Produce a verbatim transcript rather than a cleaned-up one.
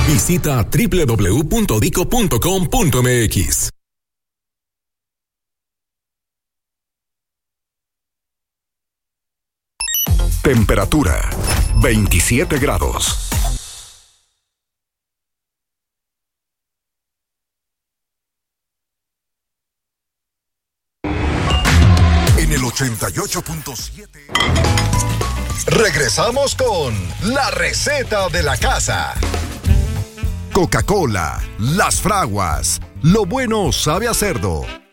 Visita doble u doble u doble u punto dico punto com punto m x. Temperatura veintisiete grados. En el ochenta y ocho punto siete. Regresamos con la receta de la casa. Coca-Cola, las fraguas, lo bueno sabe a cerdo.